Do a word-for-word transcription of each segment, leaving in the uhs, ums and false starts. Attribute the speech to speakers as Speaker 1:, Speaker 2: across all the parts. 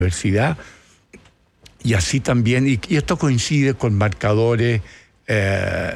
Speaker 1: universidad. Y así también, y, y esto coincide con marcadores eh,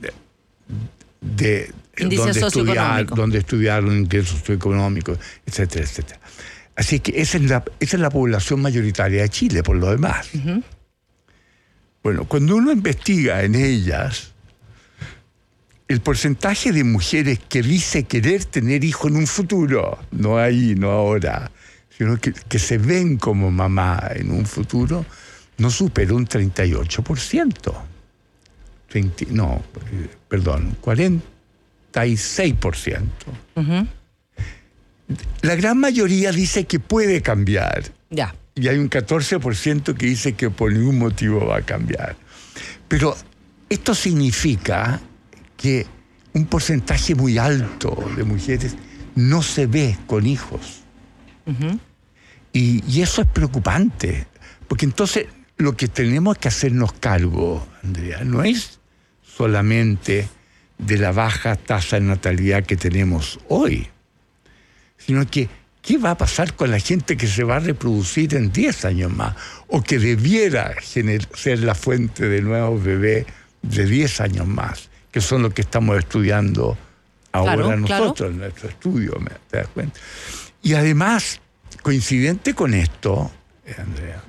Speaker 1: de, de donde estudiar, donde estudiaron ingresos socioeconómicos, etcétera, etcétera. Así que esa es la, esa es la población mayoritaria de Chile, por lo demás. Uh-huh. Bueno, cuando uno investiga en ellas, el porcentaje de mujeres que dice querer tener hijos en un futuro, no ahí, no ahora, sino que, que se ven como mamá en un futuro, no supera un treinta y ocho por ciento. treinta, no, perdón, cuarenta y seis por ciento. Uh-huh. La gran mayoría dice que puede cambiar.
Speaker 2: Ya.
Speaker 1: Y hay un catorce por ciento que dice que por ningún motivo va a cambiar. Pero esto significa que un porcentaje muy alto de mujeres no se ve con hijos. Uh-huh. Y, y eso es preocupante, porque entonces lo que tenemos que hacernos cargo, Andrea, no es solamente de la baja tasa de natalidad que tenemos hoy, sino que ¿qué va a pasar con la gente que se va a reproducir en diez años más? O que debiera gener- ser la fuente de nuevos bebés de diez años más, que son los que estamos estudiando ahora
Speaker 2: claro,
Speaker 1: nosotros,
Speaker 2: claro.
Speaker 1: en nuestro estudio, ¿te das cuenta? Y además, coincidente con esto, eh, Andrea,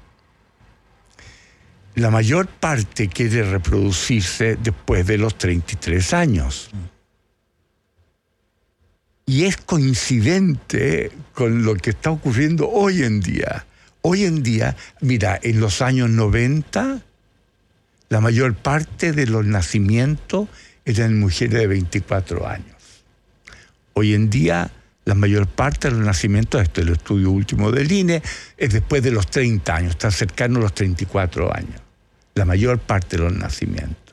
Speaker 1: la mayor parte quiere reproducirse después de los treinta y tres años. Y es coincidente con lo que está ocurriendo hoy en día. Hoy en día, mira, en los años noventa, la mayor parte de los nacimientos eran mujeres de veinticuatro años. Hoy en día, la mayor parte de los nacimientos, esto es el estudio último del I N E, es después de los treinta años, está cercano a los treinta y cuatro años. La mayor parte de los nacimientos.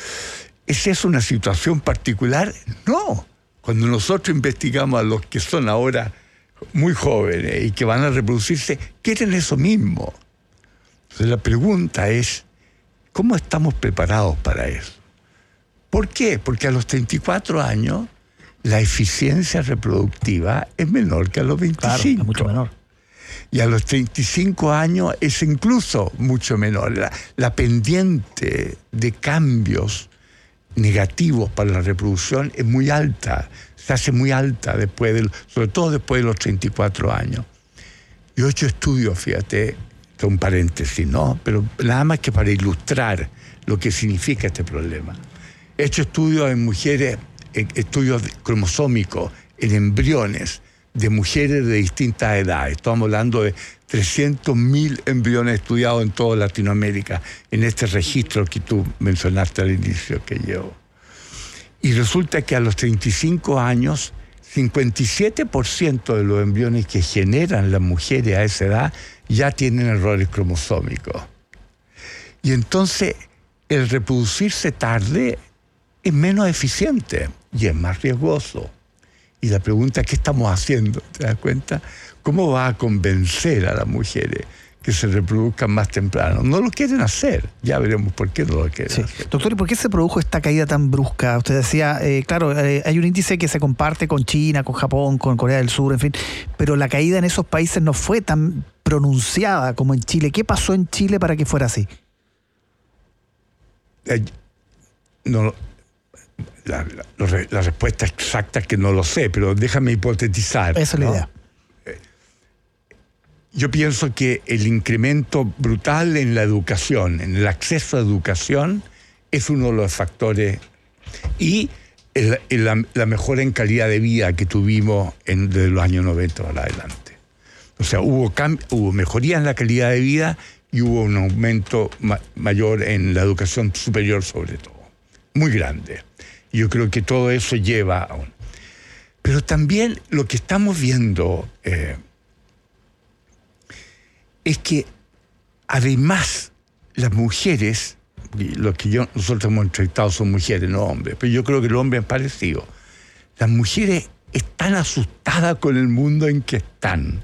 Speaker 1: ¿Es eso una situación particular? No. Cuando nosotros investigamos a los que son ahora muy jóvenes y que van a reproducirse, quieren eso mismo. Entonces la pregunta es, ¿cómo estamos preparados para eso? ¿Por qué? Porque a los treinta y cuatro años la eficiencia reproductiva es menor que a los veinticinco.
Speaker 2: Claro, es mucho menor.
Speaker 1: Y a los treinta y cinco años es incluso mucho menor. La, la pendiente de cambios negativos para la reproducción es muy alta, se hace muy alta, después de, sobre todo después de los treinta y cuatro años. Yo he hecho estudios, fíjate, esto es un paréntesis, ¿no? Pero nada más que para ilustrar lo que significa este problema. He hecho estudios en mujeres, estudios cromosómicos, en embriones de mujeres de distintas edades. Estamos hablando de trescientos mil embriones estudiados en toda Latinoamérica, en este registro que tú mencionaste al inicio que llevo. Y resulta que a los treinta y cinco años, cincuenta y siete por ciento de los embriones que generan las mujeres a esa edad ya tienen errores cromosómicos. Y entonces, el reproducirse tarde es menos eficiente y es más riesgoso. Y la pregunta es, ¿qué estamos haciendo? ¿Te das cuenta? ¿Cómo va a convencer a las mujeres que se reproduzcan más temprano? No lo quieren hacer. Ya veremos por qué no lo quieren
Speaker 2: sí.
Speaker 1: hacer.
Speaker 2: Doctor, ¿y por qué se produjo esta caída tan brusca? Usted decía, eh, claro, eh, hay un índice que se comparte con China, con Japón, con Corea del Sur, en fin, pero la caída en esos países no fue tan pronunciada como en Chile. ¿Qué pasó en Chile para que fuera así?
Speaker 1: Eh, no La, la, la respuesta exacta es que no lo sé, pero déjame hipotetizar.
Speaker 2: Esa es
Speaker 1: ¿no?
Speaker 2: la idea.
Speaker 1: Yo pienso que el incremento brutal en la educación, en el acceso a educación, es uno de los factores. Y el, el, la, la mejora en calidad de vida que tuvimos en, desde los años noventa para adelante. O sea, hubo, hubo mejoría en la calidad de vida y hubo un aumento ma, mayor en la educación superior sobre todo. Muy grande. Y yo creo que todo eso lleva a un... Pero también lo que estamos viendo eh, es que además las mujeres, lo que yo, nosotros hemos entrevistado son mujeres, no hombres, pero yo creo que los hombres es parecido. Las mujeres están asustadas con el mundo en que están.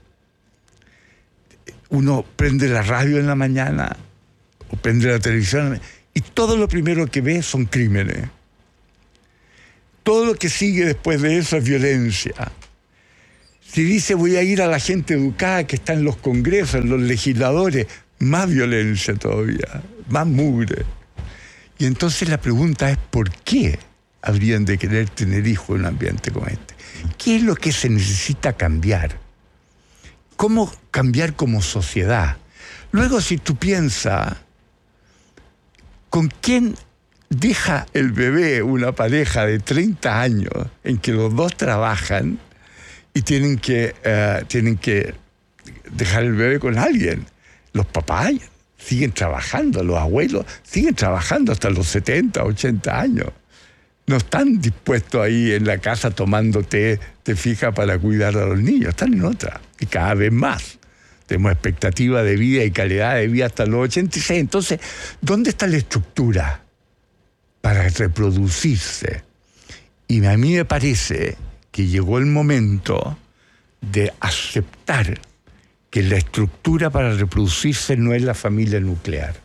Speaker 1: Uno prende la radio en la mañana o prende la televisión y todo lo primero que ve son crímenes. Todo lo que sigue después de eso es violencia. Si dice voy a ir a la gente educada que está en los congresos, en los legisladores, más violencia todavía, más mugre. Y entonces la pregunta es ¿por qué habrían de querer tener hijos en un ambiente como este? ¿Qué es lo que se necesita cambiar? ¿Cómo cambiar como sociedad? Luego, si tú piensas, ¿con quién deja el bebé una pareja de treinta años en que los dos trabajan y tienen que, uh, tienen que dejar el bebé con alguien? Los papás siguen trabajando, los abuelos siguen trabajando hasta los setenta, ochenta años. No están dispuestos ahí en la casa tomando té, te fijas, para cuidar a los niños. Están en otra. Y cada vez más. Tenemos expectativa de vida y calidad de vida hasta los ochenta y seis. Entonces, ¿dónde está la estructura para reproducirse? Y a mí me parece que llegó el momento de aceptar que la estructura para reproducirse no es la familia nuclear.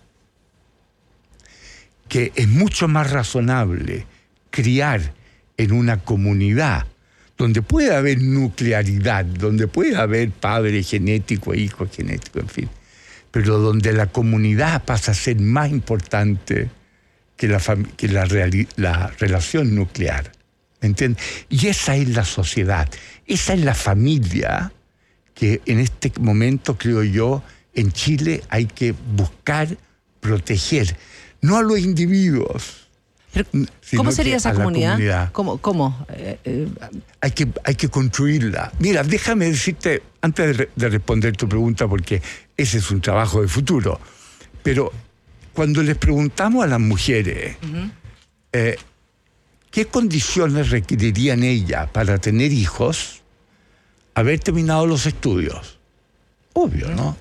Speaker 1: Que es mucho más razonable criar en una comunidad donde puede haber nuclearidad, donde puede haber padre genético, hijo genético, en fin, pero donde la comunidad pasa a ser más importante que la, fam- que la, reali- la relación nuclear. ¿Me entiendes? Y esa es la sociedad, esa es la familia que en este momento, creo yo, en Chile hay que buscar proteger, no a los individuos.
Speaker 3: Pero, ¿cómo sería esa comunidad? comunidad? ¿Cómo? cómo? Eh, eh.
Speaker 1: Hay que, hay que construirla. Mira, déjame decirte, antes de, re- de responder tu pregunta, porque ese es un trabajo de futuro, pero cuando les preguntamos a las mujeres uh-huh. eh, qué condiciones requerirían ellas para tener hijos, haber terminado los estudios. Obvio, ¿no?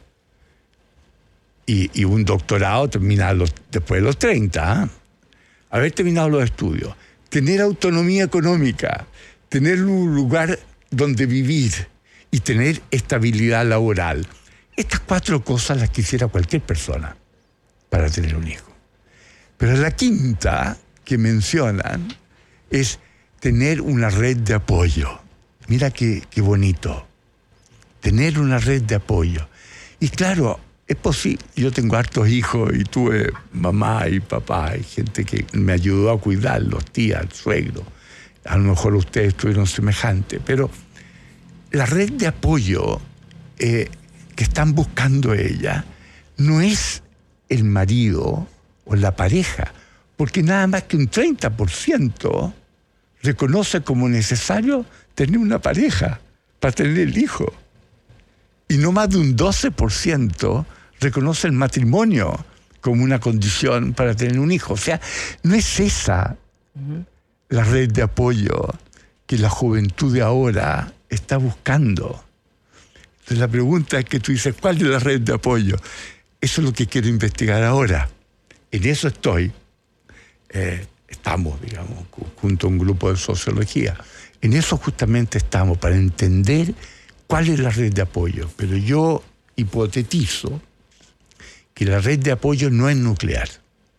Speaker 1: Y, y un doctorado terminado después de los treinta, ¿eh? Haber terminado los estudios, tener autonomía económica, tener un lugar donde vivir y tener estabilidad laboral. Estas cuatro cosas las quisiera cualquier persona para tener un hijo. Pero la quinta que mencionan es tener una red de apoyo. Mira qué, qué bonito. Tener una red de apoyo. Y claro, es posible. Yo tengo hartos hijos y tuve mamá y papá y gente que me ayudó a cuidarlos, tías, suegro. A lo mejor ustedes tuvieron semejante. Pero la red de apoyo eh, que están buscando ella no es el marido o la pareja, porque nada más que un treinta por ciento reconoce como necesario tener una pareja para tener el hijo. Y no más de un doce por ciento reconoce el matrimonio como una condición para tener un hijo. O sea, no es esa uh-huh. la red de apoyo que la juventud de ahora está buscando. Entonces la pregunta es que tú dices, ¿cuál es la red de apoyo? Eso es lo que quiero investigar ahora. En eso estoy. Eh, estamos, digamos, junto a un grupo de sociología. En eso justamente estamos, para entender cuál es la red de apoyo. Pero yo hipotetizo que la red de apoyo no es nuclear,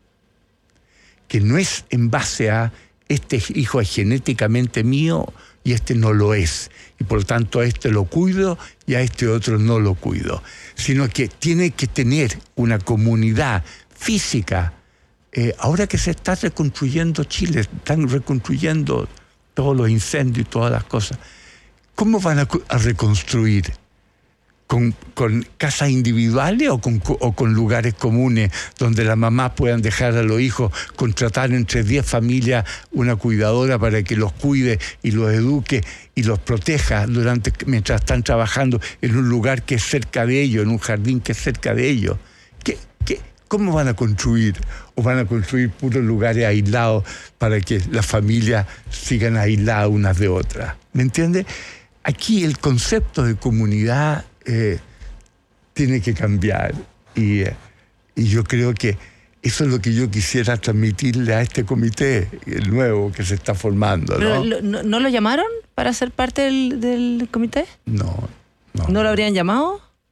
Speaker 1: que no es en base a este hijo es genéticamente mío y este no lo es, y por lo tanto a este lo cuido y a este otro no lo cuido, sino que tiene que tener una comunidad física. Eh, ahora que se está reconstruyendo Chile, están reconstruyendo todos los incendios y todas las cosas, ¿cómo van a, a reconstruir? ¿Con, con casas individuales o con, o con lugares comunes donde las mamás puedan dejar a los hijos, contratar entre diez familias una cuidadora para que los cuide y los eduque y los proteja durante, mientras están trabajando en un lugar que es cerca de ellos, en un jardín que es cerca de ellos? ¿Qué, qué, ¿Cómo van a construir? ¿O van a construir puros lugares aislados para que las familias sigan aisladas unas de otras? ¿Me entiendes? Aquí el concepto de comunidad Eh, tiene que cambiar y, eh, y yo creo que eso es lo que yo quisiera transmitirle a este comité, el nuevo que se está formando, ¿no?
Speaker 3: ¿Pero, no, ¿no lo llamaron para ser parte del, del comité?
Speaker 1: No, no.
Speaker 3: ¿No lo habrían llamado?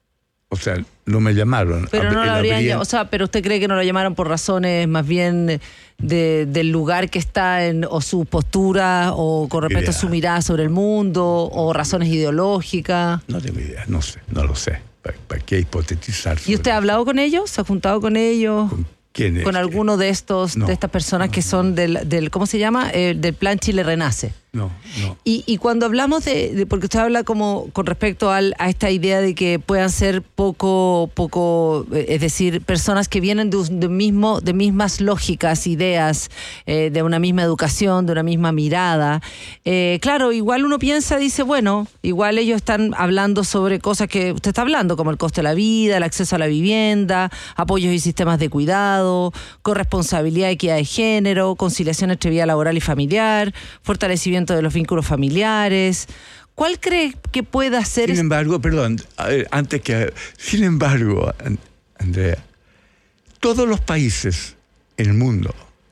Speaker 1: O sea, no me llamaron.
Speaker 3: Pero no lo habrían, habría... o sea, pero usted cree que no lo llamaron por razones más bien de, del lugar que está en, o su postura, o con respecto idea. a su mirada sobre el mundo, o razones ideológicas.
Speaker 1: No tengo idea, no sé, no lo sé. ¿Para, para qué hipotetizar?
Speaker 3: ¿Y usted ha hablado con ellos? ¿Se ha juntado con ellos?
Speaker 1: ¿Con quién es?
Speaker 3: Con alguno de estos, no, de estas personas no, que son del, del, ¿cómo se llama? Eh, del Plan Chile Renace.
Speaker 1: No, no.
Speaker 3: Y, y cuando hablamos de, de, porque usted habla como con respecto al, a esta idea de que puedan ser poco, poco, es decir, personas que vienen de, de, mismo, de mismas lógicas, ideas, eh, de una misma educación, de una misma mirada. Eh, claro, igual uno piensa, dice, bueno, igual ellos están hablando sobre cosas que usted está hablando, como el coste de la vida, el acceso a la vivienda, apoyos y sistemas de cuidado, corresponsabilidad, equidad de género, conciliación entre vida laboral y familiar, fortalecimiento de los vínculos familiares. ¿Cuál cree que pueda ser?
Speaker 1: Sin embargo, perdón, a ver, antes que... Sin embargo, Andrea, todos los países en el mundo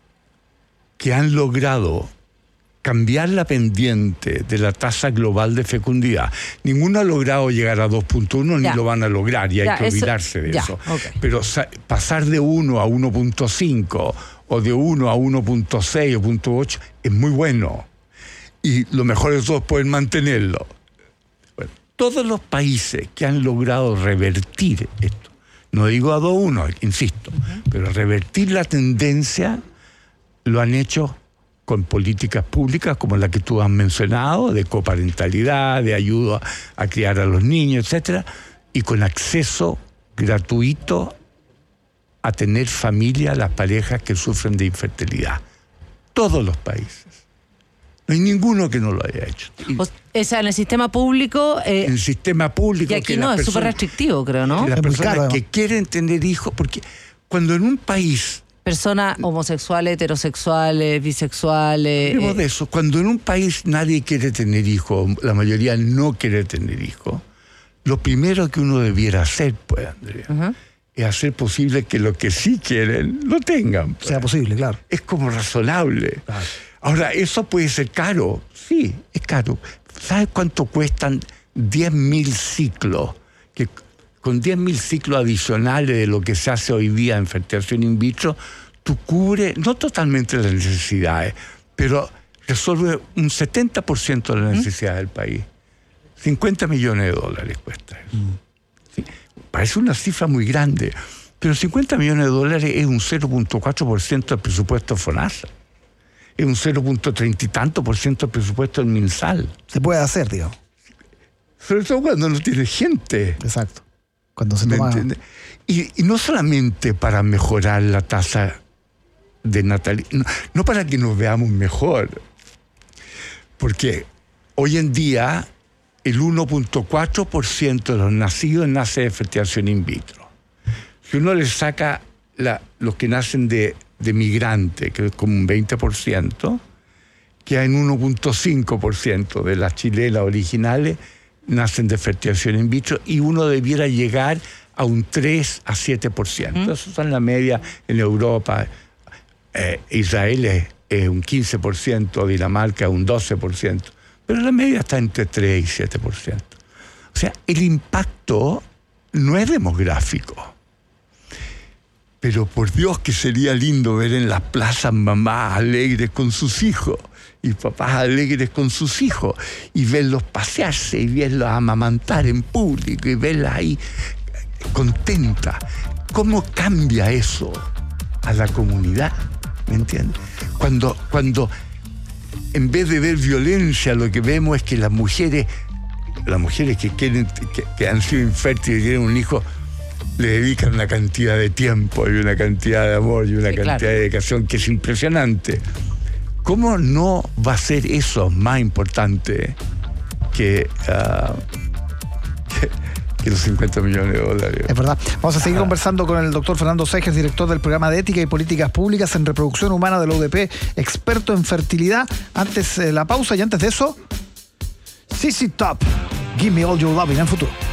Speaker 1: que han logrado cambiar la pendiente de la tasa global de fecundidad, ninguno ha logrado llegar a dos punto uno ni lo van a lograr, y hay ya, que olvidarse eso, de ya, eso. Okay. Pero pasar de uno a uno punto cinco o de uno a uno punto seis o uno punto ocho es muy bueno. Y lo mejor de todo es poder mantenerlo. Bueno, todos los países que han logrado revertir esto, no digo a dos a uno, insisto, uh-huh. pero revertir la tendencia lo han hecho con políticas públicas como la que tú has mencionado, de coparentalidad, de ayuda a criar a los niños, etcétera, y con acceso gratuito a tener familia a las parejas que sufren de infertilidad. Todos los países. No hay ninguno que no lo haya hecho.
Speaker 3: O sea, en el sistema público... Eh,
Speaker 1: en el sistema público...
Speaker 3: Y aquí no, es súper restrictivo, creo, ¿no?
Speaker 1: Que las
Speaker 2: es
Speaker 1: personas
Speaker 2: caro,
Speaker 1: que ¿no? quieren tener hijos, porque cuando en un país...
Speaker 3: Personas homosexuales, heterosexuales, bisexuales...
Speaker 1: Hablemos
Speaker 3: eh,
Speaker 1: de eso. Cuando en un país nadie quiere tener hijos, la mayoría no quiere tener hijos, lo primero que uno debiera hacer, pues, Andrea, uh-huh. es hacer posible que lo que sí quieren, lo tengan. Pues.
Speaker 2: Sea posible, claro.
Speaker 1: Es como razonable.
Speaker 2: Claro.
Speaker 1: Ahora, ¿eso puede ser caro? Sí, es caro. ¿Sabes cuánto cuestan diez mil ciclos? Que con diez mil ciclos adicionales de lo que se hace hoy día en fertilización in vitro, tú cubres, no totalmente las necesidades, pero resuelve un setenta por ciento de las necesidades ¿Mm? del país. cincuenta millones de dólares cuesta eso. Mm. ¿Sí? Parece una cifra muy grande, pero cincuenta millones de dólares es un cero punto cuatro por ciento del presupuesto FONASA. Es un cero punto treinta y tanto por ciento del presupuesto del MinSal.
Speaker 2: Se puede hacer, digo.
Speaker 1: Sobre todo cuando no tiene gente.
Speaker 2: Exacto. Cuando se toma...
Speaker 1: Y, y no solamente para mejorar la tasa de natalidad, no, no para que nos veamos mejor, porque hoy en día el uno punto cuatro por ciento de los nacidos nace de fertilización in vitro. Si uno le saca la, los que nacen de de migrante, que es como un veinte por ciento, que hay en uno punto cinco por ciento de las chilenas originales nacen de fertilización in vitro, y uno debiera llegar a un tres a siete por ciento. ¿Mm? Eso es la media en Europa. Eh, Israel es, es un quince por ciento, Dinamarca un doce por ciento, pero la media está entre tres y siete por ciento. O sea, el impacto no es demográfico. Pero por Dios que sería lindo ver en las plazas mamás alegres con sus hijos y papás alegres con sus hijos, y verlos pasearse y verlos amamantar en público y verlas ahí contentas. ¿Cómo cambia eso a la comunidad? ¿Me entiendes? Cuando, cuando en vez de ver violencia, lo que vemos es que las mujeres, las mujeres que quieren, que, que han sido infértiles y tienen un hijo, le dedican una cantidad de tiempo y una cantidad de amor y una sí, cantidad claro. de dedicación que es impresionante. ¿Cómo no va a ser eso más importante que, uh, que, que los cincuenta millones de dólares?
Speaker 2: Es verdad. Vamos a seguir ah. conversando con el doctor Fernando Seges, director del programa de Ética y Políticas Públicas en Reproducción Humana de la U D P, experto en fertilidad. Antes eh, la pausa y antes de eso, C C Top, Give Me All Your Loving en futuro.